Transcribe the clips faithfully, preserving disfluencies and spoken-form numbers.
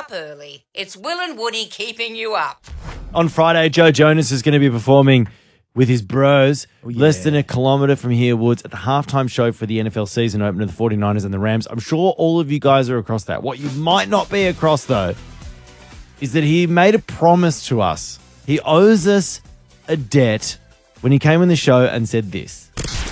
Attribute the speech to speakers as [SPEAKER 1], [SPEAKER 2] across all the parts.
[SPEAKER 1] up early. It's Will and Woody keeping you up.
[SPEAKER 2] On Friday, Joe Jonas is going to be performing with his bros
[SPEAKER 3] Oh, yeah.
[SPEAKER 2] less than a kilometre from here, Woods, at the halftime show for the N F L season opener, the forty-niners and the Rams. I'm sure all of you guys are across that. What you might not be across, though, is that he made a promise to us. He owes us a debt when he came on the show and said this.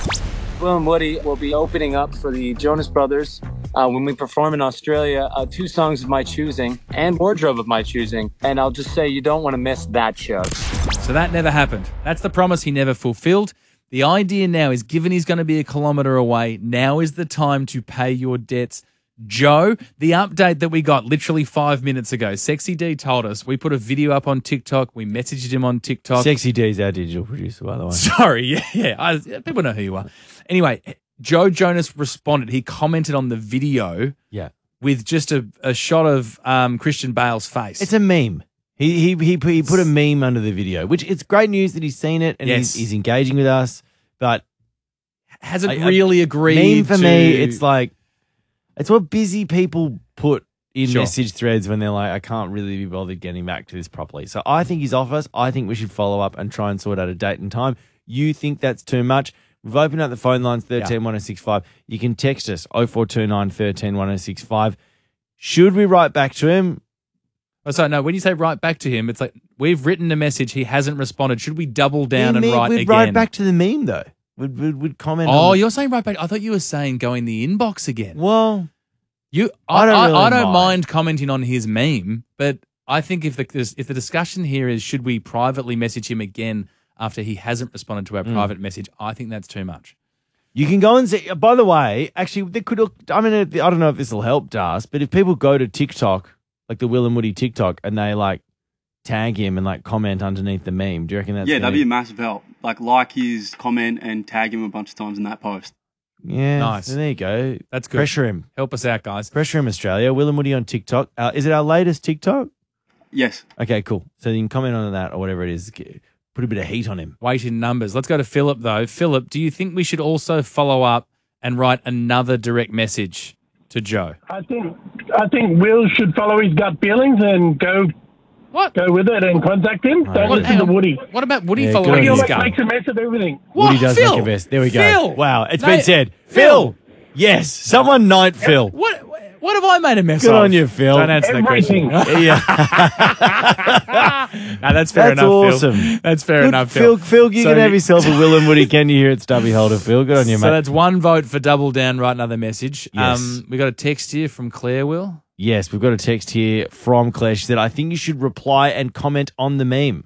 [SPEAKER 4] Will and Woody will be opening up for the Jonas Brothers uh, when we perform in Australia. Uh, two songs of my choosing and wardrobe of my choosing. And I'll just say you don't want to miss that show.
[SPEAKER 3] So that never happened. That's the promise he never fulfilled. The idea now is, given he's going to be a kilometre away, now is the time to pay your debts. Joe, the update that we got literally five minutes ago, Sexy D told us. We put a video up on TikTok. We messaged him on TikTok.
[SPEAKER 2] Sexy D's our digital producer, by the way.
[SPEAKER 3] Sorry, yeah, yeah. I, people know who you are. Anyway, Joe Jonas responded. He commented on the video
[SPEAKER 2] Yeah.
[SPEAKER 3] with just a, a shot of um, Christian Bale's face.
[SPEAKER 2] It's a meme. He he he put, he put a meme under the video, which it's great news that he's seen it and
[SPEAKER 3] Yes.
[SPEAKER 2] he's, he's engaging with us. But
[SPEAKER 3] Hasn't
[SPEAKER 2] I- I-
[SPEAKER 3] really agreed
[SPEAKER 2] meme for
[SPEAKER 3] to...
[SPEAKER 2] me, it's like it's what busy people put in
[SPEAKER 3] Sure.
[SPEAKER 2] message threads when they're like, I can't really be bothered getting back to this properly. So I think he's off us. I think we should follow up and try and sort out a date and time. You think that's too much? We've opened up the phone lines thirteen one oh six five. You can text us oh four two nine, one three one oh six five. Should we write back to him?
[SPEAKER 3] Oh, sorry, no, when you say write back to him, it's like we've written a message, he hasn't responded. Should we double down
[SPEAKER 2] Yeah,
[SPEAKER 3] and
[SPEAKER 2] me-
[SPEAKER 3] write
[SPEAKER 2] we'd
[SPEAKER 3] again?
[SPEAKER 2] write back to the meme though. We'd, we'd, we'd comment
[SPEAKER 3] Oh,
[SPEAKER 2] on the-
[SPEAKER 3] you're saying right back. I thought you were saying go in the inbox again.
[SPEAKER 2] Well,
[SPEAKER 3] You,
[SPEAKER 2] I
[SPEAKER 3] I,
[SPEAKER 2] don't
[SPEAKER 3] I,
[SPEAKER 2] really
[SPEAKER 3] I don't
[SPEAKER 2] mind.
[SPEAKER 3] mind commenting on his meme, but I think if the if the discussion here is should we privately message him again after he hasn't responded to our
[SPEAKER 2] Mm.
[SPEAKER 3] private message, I think that's too much.
[SPEAKER 2] you can go and see. By the way, actually, they could. I mean, I don't know if this will help Das, but if people go to TikTok, like the Will and Woody TikTok, and they like tag him and like comment underneath the meme, do you reckon that's
[SPEAKER 5] Yeah,
[SPEAKER 2] gonna-
[SPEAKER 5] that'd be a massive help. Like, like his comment and tag him a bunch of times in that post.
[SPEAKER 2] Yeah,
[SPEAKER 3] Nice.
[SPEAKER 2] so there you go.
[SPEAKER 3] That's good.
[SPEAKER 2] Pressure him.
[SPEAKER 3] Help us out, guys.
[SPEAKER 2] Pressure him, Australia. Will and Woody on TikTok. Uh, is it our latest TikTok?
[SPEAKER 5] Yes.
[SPEAKER 2] Okay, cool. So you can comment on that or whatever it is. Put a bit of heat on him.
[SPEAKER 3] Weight in numbers. Let's go to Philip, though. Philip, do you think we should also follow up and write another direct message to Joe?
[SPEAKER 6] I think I think Will should follow his gut feelings and go
[SPEAKER 3] What?
[SPEAKER 6] go with it and contact him. Don't
[SPEAKER 3] What-
[SPEAKER 6] listen to Woody.
[SPEAKER 3] What about Woody
[SPEAKER 2] Yeah,
[SPEAKER 3] following
[SPEAKER 2] good
[SPEAKER 6] He'll
[SPEAKER 3] his
[SPEAKER 2] on
[SPEAKER 6] make,
[SPEAKER 3] gut?
[SPEAKER 6] makes a mess of everything.
[SPEAKER 3] What?
[SPEAKER 2] Woody does
[SPEAKER 3] Phil?
[SPEAKER 2] make a best. There we go.
[SPEAKER 3] Phil?
[SPEAKER 2] Wow, it's
[SPEAKER 3] No,
[SPEAKER 2] been said.
[SPEAKER 3] Phil.
[SPEAKER 2] Phil. Yes, someone knight Phil.
[SPEAKER 3] What? What have I made a mess
[SPEAKER 2] Good
[SPEAKER 3] of?
[SPEAKER 2] on you, Phil.
[SPEAKER 3] Don't answer that
[SPEAKER 6] Everything.
[SPEAKER 3] question.
[SPEAKER 2] Yeah.
[SPEAKER 3] No, that's fair
[SPEAKER 2] That's
[SPEAKER 3] enough,
[SPEAKER 2] awesome.
[SPEAKER 3] Phil. That's fair
[SPEAKER 2] Good,
[SPEAKER 3] enough,
[SPEAKER 2] Phil.
[SPEAKER 3] Phil.
[SPEAKER 2] Phil, you
[SPEAKER 3] So-
[SPEAKER 2] can have yourself a Will and Woody. Can you hear it, Stubby Holder, Phil? Good on you,
[SPEAKER 3] So
[SPEAKER 2] mate.
[SPEAKER 3] that's one vote for double down, write another message.
[SPEAKER 2] Yes.
[SPEAKER 3] Um, we got a text here from Claire, Will.
[SPEAKER 2] Yes, we've got a text here from Claire. She said, I think you should reply and comment on the meme.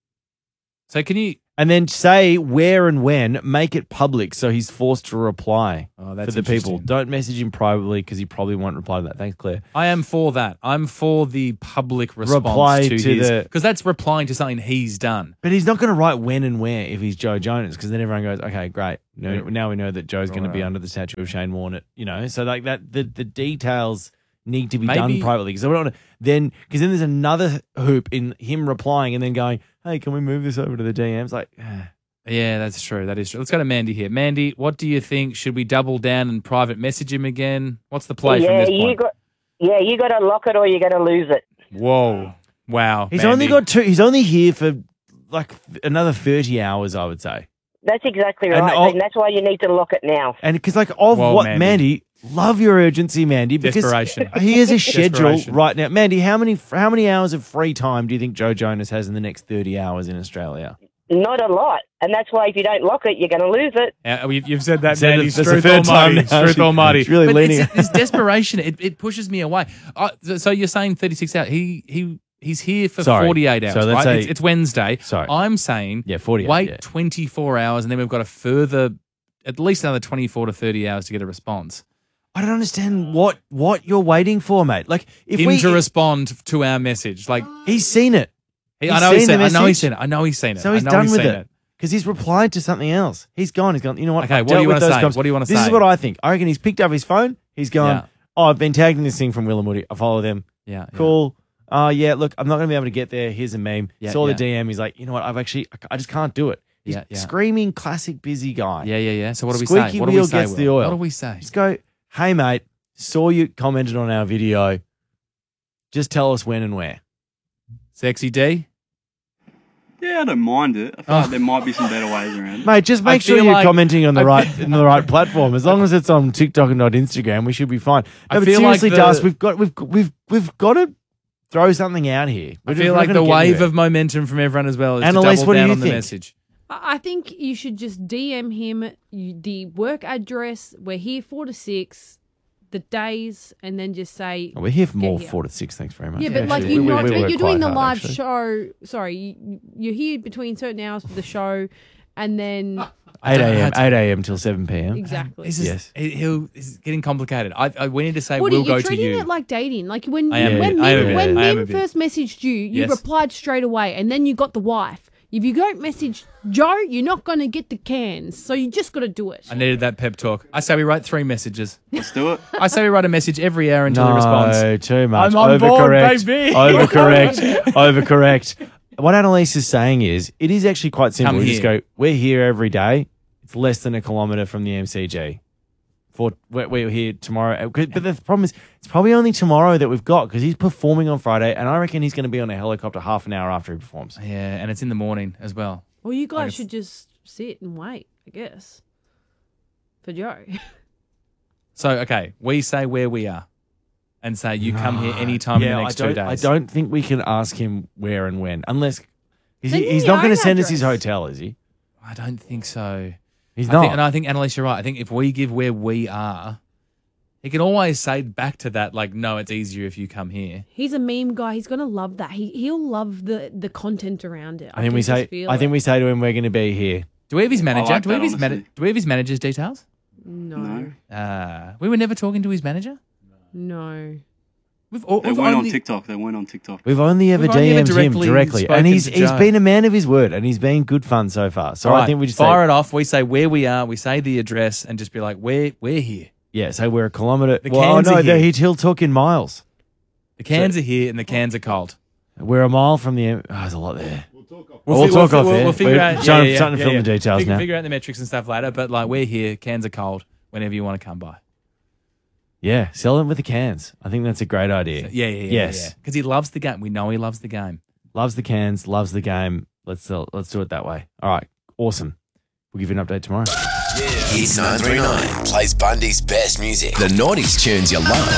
[SPEAKER 3] So can you...
[SPEAKER 2] And then say where and when, make it public so he's forced to reply
[SPEAKER 3] Oh, that's
[SPEAKER 2] for the people.
[SPEAKER 3] interesting.
[SPEAKER 2] Don't message him privately because he probably won't reply to that. Thanks, Claire.
[SPEAKER 3] I am for that. I'm for the public response
[SPEAKER 2] Reply
[SPEAKER 3] to,
[SPEAKER 2] to
[SPEAKER 3] his...
[SPEAKER 2] the-
[SPEAKER 3] Because that's replying to something he's done.
[SPEAKER 2] But he's not going to write when and where if he's Joe Jonas because then everyone goes, okay, great. No, now we know that Joe's going to be
[SPEAKER 3] Right.
[SPEAKER 2] under the statue of Shane Warne. You know, so like that, the, the details need to be
[SPEAKER 3] Maybe-
[SPEAKER 2] done privately because I don't want to then because then there's another hoop in him replying and then going, hey, can we move this over to the D Ms? Like,
[SPEAKER 3] Yeah, that's true. That is true. Let's go to Mandy here. Mandy, what do you think? Should we double down and private message him again? What's the play
[SPEAKER 7] yeah,
[SPEAKER 3] from this
[SPEAKER 7] you
[SPEAKER 3] point?
[SPEAKER 7] got. Yeah, you got to lock it or you got to lose it.
[SPEAKER 3] Whoa. Wow.
[SPEAKER 2] he's
[SPEAKER 3] Mandy.
[SPEAKER 2] only got two. He's only here for like another thirty hours, I would say.
[SPEAKER 7] That's exactly
[SPEAKER 2] And
[SPEAKER 7] right,
[SPEAKER 2] I'll-
[SPEAKER 7] and that's why you need to lock it now.
[SPEAKER 2] And because like of
[SPEAKER 3] Whoa,
[SPEAKER 2] what
[SPEAKER 3] Mandy.
[SPEAKER 2] Mandy, love your urgency, Mandy. Because
[SPEAKER 3] Desperation.
[SPEAKER 2] he has a schedule
[SPEAKER 3] Desperation.
[SPEAKER 2] right now. Mandy, how many how many hours of free time do you think Joe Jonas has in the next thirty hours in Australia?
[SPEAKER 7] Not a lot, and that's why if you don't lock it, you're going to lose it.
[SPEAKER 3] Yeah, we- you've said that,
[SPEAKER 2] Said it-
[SPEAKER 3] Mandy.
[SPEAKER 2] that's the
[SPEAKER 3] Truth
[SPEAKER 2] third time
[SPEAKER 3] almighty.
[SPEAKER 2] now.
[SPEAKER 3] Truth
[SPEAKER 2] She-
[SPEAKER 3] almighty.
[SPEAKER 2] she's really
[SPEAKER 3] But
[SPEAKER 2] leaning-
[SPEAKER 3] It's, it's desperation. It, it pushes me away. Uh, so- so you're saying thirty-six hours. He he he's here for
[SPEAKER 2] Sorry.
[SPEAKER 3] forty-eight hours,
[SPEAKER 2] So let's
[SPEAKER 3] right?
[SPEAKER 2] say-
[SPEAKER 3] it's, it's Wednesday.
[SPEAKER 2] Sorry.
[SPEAKER 3] I'm saying
[SPEAKER 2] Yeah, forty-eight,
[SPEAKER 3] wait
[SPEAKER 2] yeah.
[SPEAKER 3] twenty-four hours, and then we've got a further, at least another twenty-four to thirty hours to get a response.
[SPEAKER 2] I don't understand what what you're waiting for, mate. Like if
[SPEAKER 3] Him
[SPEAKER 2] we
[SPEAKER 3] to respond to our message. Like,
[SPEAKER 2] he's seen it.
[SPEAKER 3] he,
[SPEAKER 2] He's
[SPEAKER 3] I know he's
[SPEAKER 2] seen
[SPEAKER 3] seen
[SPEAKER 2] the
[SPEAKER 3] it. I know he's
[SPEAKER 2] message.
[SPEAKER 3] seen it. I know he's seen it.
[SPEAKER 2] So
[SPEAKER 3] I
[SPEAKER 2] he's
[SPEAKER 3] know
[SPEAKER 2] done
[SPEAKER 3] he's
[SPEAKER 2] with
[SPEAKER 3] seen
[SPEAKER 2] it. Because he's replied to something else. He's gone. He's gone, you know what?
[SPEAKER 3] Okay,
[SPEAKER 2] I've
[SPEAKER 3] what do
[SPEAKER 2] dealt
[SPEAKER 3] you
[SPEAKER 2] with
[SPEAKER 3] wanna
[SPEAKER 2] those
[SPEAKER 3] say?
[SPEAKER 2] comments.
[SPEAKER 3] What do you wanna
[SPEAKER 2] This
[SPEAKER 3] say?
[SPEAKER 2] is what I think. I reckon he's picked up his phone. He's gone,
[SPEAKER 3] Yeah.
[SPEAKER 2] oh, I've been tagging this thing from Will and Woody. I follow them.
[SPEAKER 3] Yeah, yeah.
[SPEAKER 2] Cool. Oh, yeah, look, I'm not going to be able to get there. Here's a meme.
[SPEAKER 3] Yeah,
[SPEAKER 2] Saw
[SPEAKER 3] yeah.
[SPEAKER 2] the D M. He's like, you know what? I've actually, I just can't do it. He's
[SPEAKER 3] Yeah, yeah.
[SPEAKER 2] screaming classic busy guy.
[SPEAKER 3] Yeah, yeah, yeah. So what do we
[SPEAKER 2] Squeaky
[SPEAKER 3] say? What do we
[SPEAKER 2] wheel
[SPEAKER 3] say?
[SPEAKER 2] gets
[SPEAKER 3] Will?
[SPEAKER 2] the oil.
[SPEAKER 3] What do we say?
[SPEAKER 2] Just go, hey, mate, saw you commented on our video. Just tell us when and where.
[SPEAKER 3] Sexy D?
[SPEAKER 5] Yeah, I don't mind it. I feel
[SPEAKER 3] Oh.
[SPEAKER 5] like there might be some better ways around it.
[SPEAKER 2] Mate, just
[SPEAKER 3] I
[SPEAKER 2] make sure
[SPEAKER 3] feel
[SPEAKER 2] you're
[SPEAKER 3] like-
[SPEAKER 2] commenting on the
[SPEAKER 3] I
[SPEAKER 2] right in the right platform. As long as it's on TikTok and not Instagram, we should be fine.
[SPEAKER 3] I
[SPEAKER 2] No, but
[SPEAKER 3] feel like
[SPEAKER 2] seriously,
[SPEAKER 3] the-
[SPEAKER 2] Das, we've got we've we've we've got to throw something out here.
[SPEAKER 3] I feel like the wave of momentum from everyone as well is
[SPEAKER 2] Annalise,
[SPEAKER 3] to
[SPEAKER 2] what
[SPEAKER 3] double
[SPEAKER 2] do
[SPEAKER 3] down
[SPEAKER 2] you
[SPEAKER 3] on the
[SPEAKER 2] think?
[SPEAKER 3] message.
[SPEAKER 8] I I think you should just D M him you- the work address. We're here four to six, the days, and then just say.
[SPEAKER 2] We're here for
[SPEAKER 8] Get
[SPEAKER 2] more
[SPEAKER 8] here.
[SPEAKER 2] four to six. Thanks very much.
[SPEAKER 8] Yeah, but like
[SPEAKER 2] Actually,
[SPEAKER 8] you
[SPEAKER 2] we-
[SPEAKER 8] know,
[SPEAKER 2] we- we work
[SPEAKER 8] you're doing
[SPEAKER 2] quite
[SPEAKER 8] the
[SPEAKER 2] hard,
[SPEAKER 8] live
[SPEAKER 2] actually.
[SPEAKER 8] show. Sorry, you, you're here between certain hours for the show, and then
[SPEAKER 2] eight a.m.
[SPEAKER 3] That's-
[SPEAKER 2] eight a.m. till seven p.m.
[SPEAKER 8] exactly.
[SPEAKER 3] This is,
[SPEAKER 2] Yes.
[SPEAKER 3] he- he'll, it's getting complicated. I, I, we need to say
[SPEAKER 8] Woody,
[SPEAKER 3] we'll
[SPEAKER 8] you're
[SPEAKER 3] go to
[SPEAKER 8] treating
[SPEAKER 3] you.
[SPEAKER 8] it like dating. Like when
[SPEAKER 3] I am
[SPEAKER 2] a
[SPEAKER 8] when
[SPEAKER 2] bit- I am a
[SPEAKER 8] Mim,
[SPEAKER 2] bit-
[SPEAKER 8] when
[SPEAKER 3] I am
[SPEAKER 8] Mim
[SPEAKER 3] a bit.
[SPEAKER 8] first messaged you, you
[SPEAKER 3] Yes.
[SPEAKER 8] replied straight away, and then you got the wife. If you don't message Joe, you're not going to get the cans. So you just got to do it.
[SPEAKER 3] I needed that pep talk. I say we write three messages.
[SPEAKER 5] Let's do it.
[SPEAKER 3] I say we write a message every hour until he responds.
[SPEAKER 2] No, too much.
[SPEAKER 3] I'm on board,
[SPEAKER 2] Overcorrect.
[SPEAKER 3] baby.
[SPEAKER 2] Overcorrect. Overcorrect. What Annalise is saying is, it is actually quite simple.
[SPEAKER 3] Come
[SPEAKER 2] We just
[SPEAKER 3] here.
[SPEAKER 2] go, we're here every day. It's less than a kilometre from the M C G. For we're, we're here tomorrow. But the problem is, it's probably only tomorrow that we've got because he's performing on Friday, and I reckon he's going to be on a helicopter half an hour after he performs.
[SPEAKER 3] Yeah, and it's in the morning as well.
[SPEAKER 8] Well, you
[SPEAKER 3] Like
[SPEAKER 8] guys
[SPEAKER 3] it's-
[SPEAKER 8] should just sit and wait, I guess, for Joe.
[SPEAKER 3] So, okay, we say where we are and say you come here anytime in
[SPEAKER 2] yeah,
[SPEAKER 3] the next
[SPEAKER 2] I don't,
[SPEAKER 3] two days.
[SPEAKER 2] I don't think we can ask him where and when, unless is
[SPEAKER 8] Send
[SPEAKER 2] he,
[SPEAKER 8] him
[SPEAKER 2] he's
[SPEAKER 8] your
[SPEAKER 2] not going
[SPEAKER 8] own
[SPEAKER 2] to send us his
[SPEAKER 8] address.
[SPEAKER 2] hotel, is he?
[SPEAKER 3] I don't think so.
[SPEAKER 2] He's
[SPEAKER 3] I
[SPEAKER 2] not.
[SPEAKER 3] think, and I think, Annalise, you're right. I think if we give where we are, he can always say back to that, like, no, it's easier if you come here.
[SPEAKER 8] He's a meme guy. He's gonna love that. He he'll love the the content around it.
[SPEAKER 2] I think we
[SPEAKER 8] can
[SPEAKER 2] say.
[SPEAKER 8] just feel
[SPEAKER 2] I think
[SPEAKER 8] it.
[SPEAKER 2] we say to him, "We're going to be here."
[SPEAKER 3] Do we have his manager?
[SPEAKER 5] like
[SPEAKER 3] do, we have
[SPEAKER 5] that,
[SPEAKER 3] his mana-
[SPEAKER 5] honestly.
[SPEAKER 3] do we have his manager's details?
[SPEAKER 8] no,
[SPEAKER 5] No.
[SPEAKER 3] Uh, we were never talking to his manager.
[SPEAKER 8] no.
[SPEAKER 3] We've, all,
[SPEAKER 5] They
[SPEAKER 3] we've
[SPEAKER 5] weren't on
[SPEAKER 3] only-
[SPEAKER 5] TikTok. They weren't on TikTok.
[SPEAKER 2] We've only ever
[SPEAKER 3] We've only ever
[SPEAKER 2] D M'd him
[SPEAKER 3] directly
[SPEAKER 2] directly,
[SPEAKER 3] spoken
[SPEAKER 2] and he's
[SPEAKER 3] to
[SPEAKER 2] he's
[SPEAKER 3] Joe.
[SPEAKER 2] been a man of his word, and he's been good fun so far. So
[SPEAKER 3] All
[SPEAKER 2] I
[SPEAKER 3] right,
[SPEAKER 2] think we just
[SPEAKER 3] fire
[SPEAKER 2] say,
[SPEAKER 3] it off. We say where we are. We say the address and just be like, we're we're here.
[SPEAKER 2] yeah, say we're a kilometre.
[SPEAKER 3] The
[SPEAKER 2] Well,
[SPEAKER 3] cans
[SPEAKER 2] oh, no,
[SPEAKER 3] are
[SPEAKER 2] no,
[SPEAKER 3] here.
[SPEAKER 2] he, he'll talk in miles.
[SPEAKER 3] The cans are here and the cans are cold.
[SPEAKER 2] We're a mile from the. Oh, there's a lot there.
[SPEAKER 3] We'll,
[SPEAKER 2] We'll
[SPEAKER 3] fi-
[SPEAKER 2] talk
[SPEAKER 3] fi-
[SPEAKER 2] off
[SPEAKER 3] we'll,
[SPEAKER 2] air.
[SPEAKER 3] we'll figure
[SPEAKER 2] We're
[SPEAKER 3] out.
[SPEAKER 2] trying-
[SPEAKER 3] yeah, yeah,
[SPEAKER 2] trying to
[SPEAKER 3] yeah,
[SPEAKER 2] film
[SPEAKER 3] yeah.
[SPEAKER 2] the details
[SPEAKER 3] figure,
[SPEAKER 2] now.
[SPEAKER 3] Figure out the metrics and stuff later. But like, we're here. Cans are cold. Whenever you want to come by.
[SPEAKER 2] Yeah, sell them with the cans. I think that's a great idea.
[SPEAKER 3] Yeah, yeah, yeah.
[SPEAKER 2] Yes,
[SPEAKER 3] Because he loves the game. We know he loves the game.
[SPEAKER 2] loves the cans, loves the game. Let's sell, let's do it that way. All right, awesome. We'll give you an update tomorrow.
[SPEAKER 9] Hits nine three nine plays Bundy's best music. The nineties tunes you love